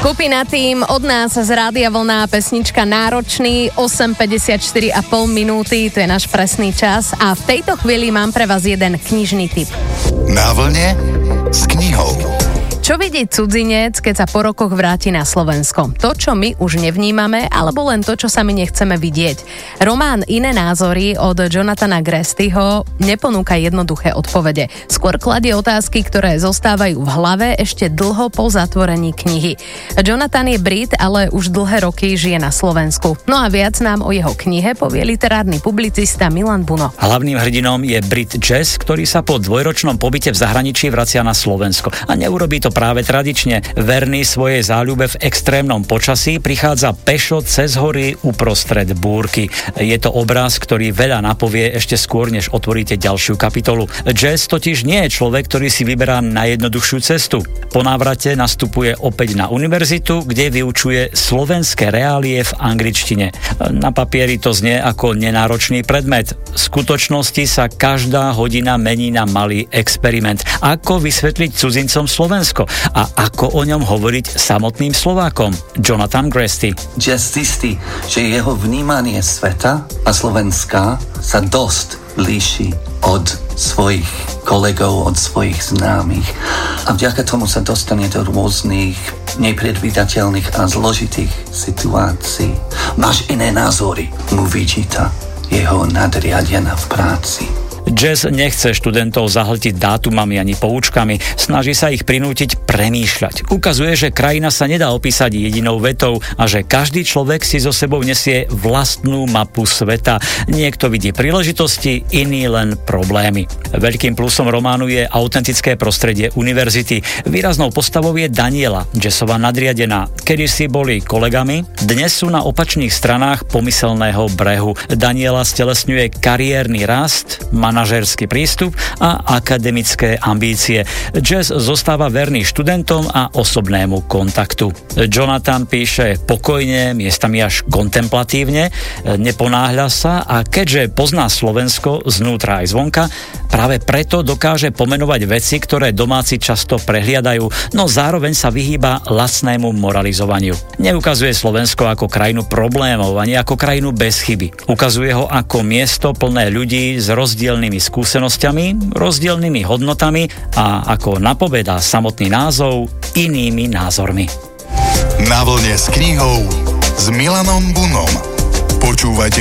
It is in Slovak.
Skupina Tým, od nás z Rádia Vlna, pesnička Náročný, 8:54,5 minúty, to je náš presný čas a v tejto chvíli mám pre vás jeden knižný tip. Na vlne s knihou. Čo vidí cudzinec, keď sa po rokoch vráti na Slovensko? To, čo my už nevnímame, alebo len to, čo sa my nechceme vidieť? Román Iné názory od Jonathana Grestieho neponúka jednoduché odpovede. Skôr kladie otázky, ktoré zostávajú v hlave ešte dlho po zatvorení knihy. Jonathan je Brit, ale už dlhé roky žije na Slovensku. No a viac nám o jeho knihe povie literárny publicista Milan Buno. Hlavným hrdinom je Brit Jess, ktorý sa po dvojročnom pobyte v zahraničí vracia na Slovensko. A neurobí to práve tradične. Verný svojej záľube v extrémnom počasí prichádza pešo cez hory uprostred búrky. Je to obraz, ktorý veľa napovie ešte skôr, než otvoríte ďalšiu kapitolu. Jess totiž nie je človek, ktorý si vyberá najjednoduchšiu cestu. Po návrate nastupuje opäť na univerzitu, kde vyučuje slovenské reálie v angličtine. Na papieri to znie ako nenáročný predmet. V skutočnosti sa každá hodina mení na malý experiment. Ako vysvetliť cudzincom Slovensko? A ako o ňom hovoriť samotným Slovákom? Jonathan Grestie. Jess zistí, že jeho vnímanie sveta a Slovenska sa dosť líši od svojich kolegov, od svojich známych. A vďaka tomu sa dostane do rôznych nepredvídateľných a zložitých situácií. Máš iné názory, mu vyčíta jeho nadriadená v práci. Jess nechce študentov zahltiť dátumami ani poučkami, snaží sa ich prinútiť premýšľať. Ukazuje, že krajina sa nedá opísať jedinou vetou a že každý človek si so sebou nesie vlastnú mapu sveta. Niekto vidí príležitosti, iný len problémy. Veľkým plusom románu je autentické prostredie univerzity. Výraznou postavou je Daniela, Jessova nadriadená. Kedysi boli kolegami, dnes sú na opačných stranách pomyselného brehu. Daniela stelesňuje kariérny rast, manažerský prístup a akademické ambície. Jess zostáva verný študentom a osobnému kontaktu. Jonathan píše pokojne, miestami až kontemplatívne, neponáhľa sa a keďže pozná Slovensko znútra aj zvonka, práve preto dokáže pomenovať veci, ktoré domáci často prehliadajú, no zároveň sa vyhýba lacnému moralizovaniu. Neukazuje Slovensko ako krajinu problémov, ani ako krajinu bez chyby. Ukazuje ho ako miesto plné ľudí s rozdielnymi skúsenosťami, rozdielnymi hodnotami a ako napovedá samotný názov inými názormi. Na vlne s knihou s Milanom Bunom. Počúvajte